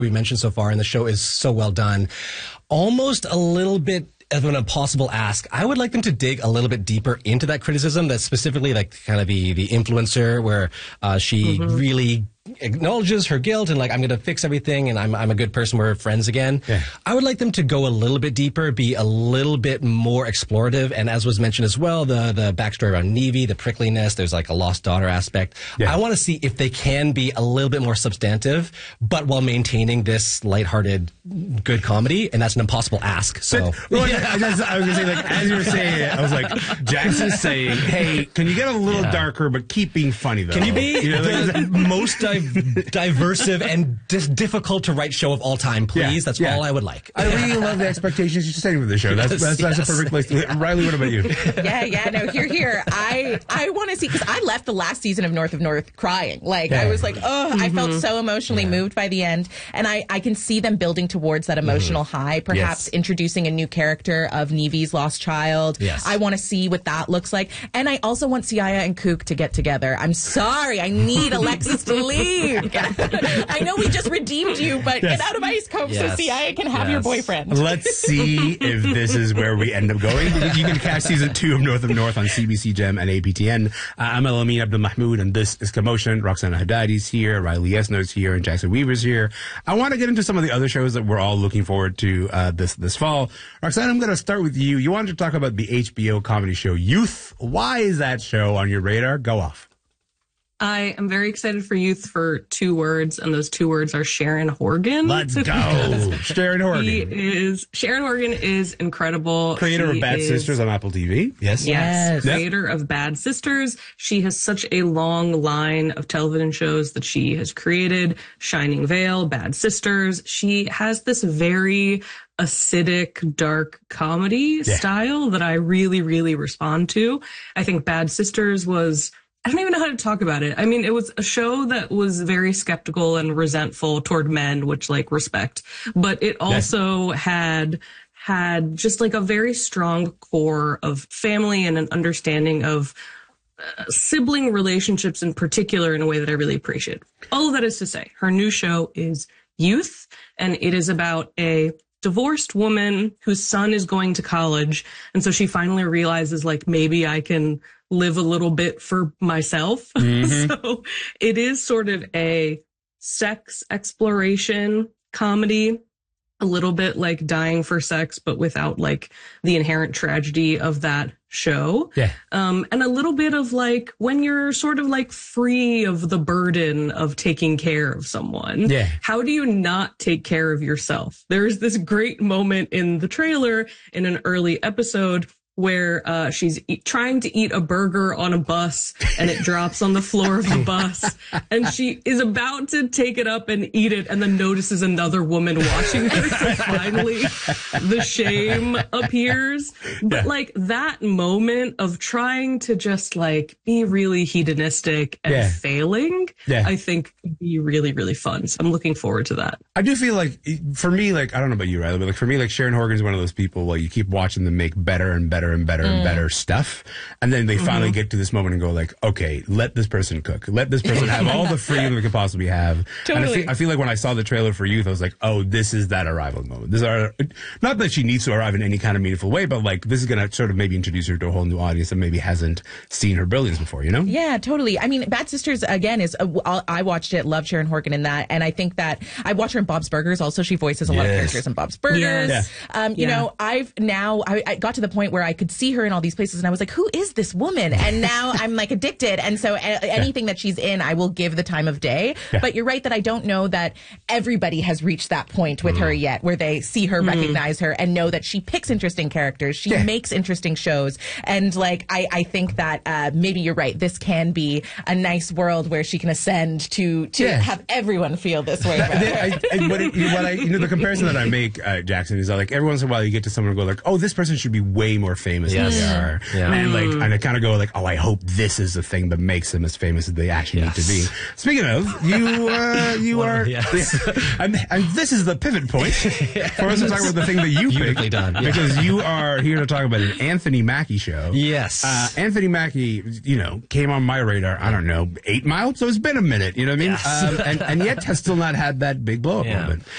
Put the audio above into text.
we mentioned so far, and the show is so well done. Almost a little bit of an impossible ask. I would like them to dig a little bit deeper into that criticism, that's specifically like kind of the influencer, where she really acknowledges her guilt and like, I'm going to fix everything and I'm a good person, we're friends again. Yeah. I would like them to go a little bit deeper, be a little bit more explorative, and as was mentioned as well, the backstory around Nevi, the prickliness, there's like a lost daughter aspect. Yeah. I want to see if they can be a little bit more substantive, but while maintaining this lighthearted, good comedy, and that's an impossible ask. So, well, I was going to say, like, as you were saying it, I was like, Jackson's saying, hey, can you get a little darker, but keep being funny, though? Can you be the most diversive and difficult to write show of all time, please? That's all I would like. I really love the expectations you're setting for the show. That's a perfect place to... Riley, what about you? No, here. I want to see, because I left the last season of North of North crying. Like, I was like, I felt so emotionally moved by the end. And I can see them building towards that emotional high, perhaps introducing a new character of Nevi's lost child. Yes. I want to see what that looks like. And I also want Siaya and Kook to get together. I'm sorry. I need Alexis to leave. I know we just redeemed you, but get out of Ice Cove so Siaya can have your boyfriend. Let's see if this is where we end up going. You can catch season 2 of North on CBC Gem and APTN. I'm Al-Amin Abdul Mahmoud, and this is Commotion. Roxana Haddadi's here, Riley Esno's here, and Jackson Weaver's here. I want to get into some of the other shows that we're all looking forward to this fall. Roxana, I'm going to start with you. You wanted to talk about the HBO comedy show Youth. Why is that show on your radar? Go off. I am very excited for Youth for 2 words, and those 2 words are Sharon Horgan. Let's go. Sharon Horgan. Sharon Horgan is incredible. Creator of Bad Sisters on Apple TV. Yes. Creator of Bad Sisters. She has such a long line of television shows that she has created. Shining Vale, Bad Sisters. She has this very acidic, dark comedy style that I really, really respond to. I think Bad Sisters was... I don't even know how to talk about it. I mean, it was a show that was very skeptical and resentful toward men, which, like, respect. But it also had just like a very strong core of family and an understanding of sibling relationships in particular in a way that I really appreciate. All of that is to say, her new show is Youth, and it is about a divorced woman whose son is going to college. And so she finally realizes, like, maybe I can live a little bit for myself. So it is sort of a sex exploration comedy, a little bit like Dying for Sex, but without like the inherent tragedy of that show. And a little bit of like when you're sort of like free of the burden of taking care of someone. How do you not take care of yourself? There's this great moment in the trailer in an early episode where she's trying to eat a burger on a bus and it drops on the floor of the bus and she is about to take it up and eat it and then notices another woman watching her. So finally the shame appears. But like that moment of trying to just like be really hedonistic and failing, I think would be really, really fun. So I'm looking forward to that. I do feel like for me, like, I don't know about you, Riley, but like for me, like Sharon Horgan is one of those people like you keep watching them make better and better and better stuff, and then they finally get to this moment and go like, okay, let this person cook, let this person have all the freedom they could possibly have. And I feel like when I saw the trailer for Youth, I was like, oh, this is that arrival moment. Not that she needs to arrive in any kind of meaningful way, but like this is gonna sort of maybe introduce her to a whole new audience that maybe hasn't seen her brilliance before, you know? Yeah, totally. I mean, Bad Sisters again is I watched it, love Sharon Horgan in that, and I think that I watch her in Bob's Burgers. Also, she voices a lot of characters in Bob's Burgers. You know, I got to the point where I could see her in all these places and I was like, who is this woman? And now I'm like addicted. And so anything that she's in, I will give the time of day. But you're right that I don't know that everybody has reached that point with her yet where they see her, recognize her, and know that she picks interesting characters. She makes interesting shows. And like, I think that maybe you're right. This can be a nice world where she can ascend to have everyone feel this way. The comparison that I make, Jackson, is that like every once in a while you get to someone and go like, oh, this person should be way more famous than they are. And I kind of go like, oh, I hope this is the thing that makes them as famous as they actually need to be. Speaking of, you are, and this is the pivot point for us to talk about the thing that you picked, because you are here to talk about an Anthony Mackie show. Anthony Mackie, came on my radar, I don't know, 8 Mile, so it's been a minute, you know what I mean? And yet has still not had that big blow up moment.